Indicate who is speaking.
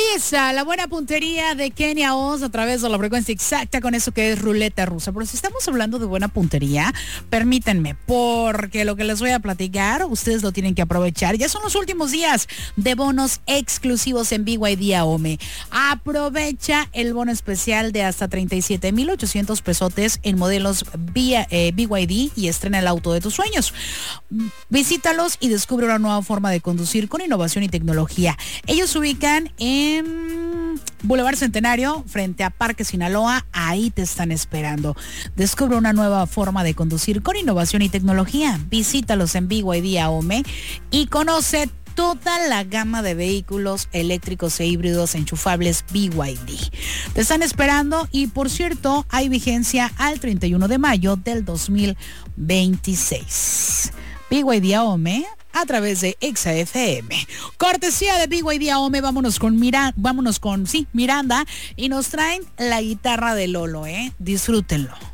Speaker 1: Empieza la buena puntería de Kenia Oz a través de la frecuencia exacta con eso que es ruleta rusa. Pero si estamos hablando de buena puntería, permítanme, porque lo que les voy a platicar, ustedes lo tienen que aprovechar. Ya son los últimos días de bonos exclusivos en BYD AOME. Aprovecha el bono especial de hasta 37,800 pesotes en modelos BYD y estrena el auto de tus sueños. Visítalos y descubre una nueva forma de conducir con innovación y tecnología. Ellos se ubican en Boulevard Centenario, frente a Parque Sinaloa. Ahí te están esperando. Descubre una nueva forma de conducir con innovación y tecnología. Visítalos en BYD AOME y conoce toda la gama de vehículos eléctricos e híbridos enchufables BYD. Te están esperando y, por cierto, hay vigencia al 31 de mayo del 2026. BYD AOME a través de Exa FM. Cortesía de BYD AOME, vámonos con Miranda y nos traen la guitarra de Lolo, disfrútenlo.